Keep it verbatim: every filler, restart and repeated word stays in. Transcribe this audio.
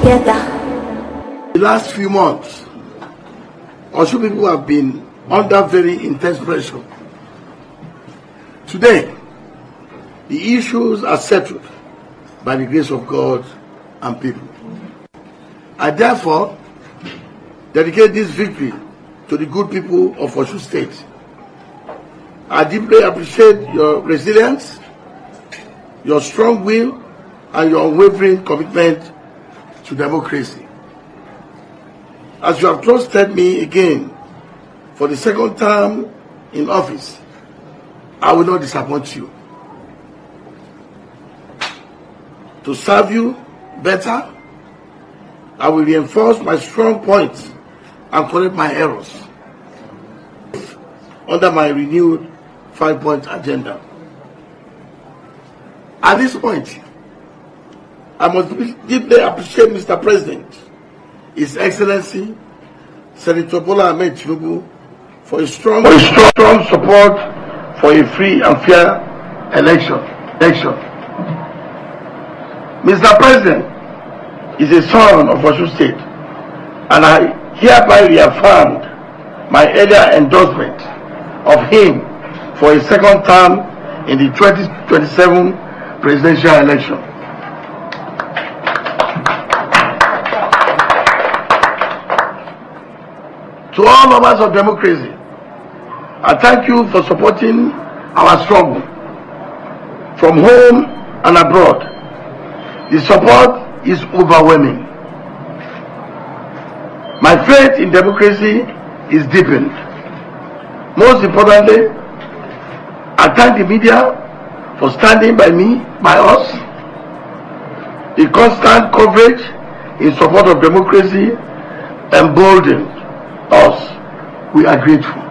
together. The last few months, Osun people have been under very intense pressure. Today, the issues are settled by the grace of God and people. I therefore dedicate this victory to the good people of Osun State. I deeply appreciate your resilience, your strong will, and your unwavering commitment to democracy. As you have trusted me again for the second term in office, I will not disappoint you. To serve you better, I will reinforce my strong points and correct my errors under my renewed five-point agenda. At this point, I must deeply appreciate Mister President, His Excellency, Senator Bola Ahmed Tinubu, for his strong, for his strong, strong support for a free and fair election. election. Mister President is a son of Osun State, and I hereby reaffirmed my earlier endorsement of him for a second term in the twenty twenty-seven presidential election. To all lovers of democracy, I thank you for supporting our struggle from home and abroad. The support is overwhelming. My faith in democracy is deepened. Most importantly, I thank the media for standing by me, by us. The constant coverage in support of democracy emboldened us. We are grateful.